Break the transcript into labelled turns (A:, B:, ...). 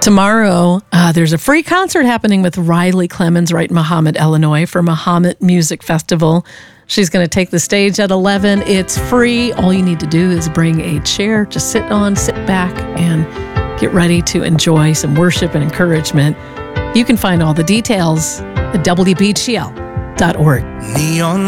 A: Tomorrow, there's a free concert happening with Riley Clemens right in Mahomet, Illinois for Mahomet Music Festival. She's going to take the stage at 11. It's free. All you need to do is bring a chair to sit back, and get ready to enjoy some worship and encouragement. You can find all the details at WBGL.org.
B: Neon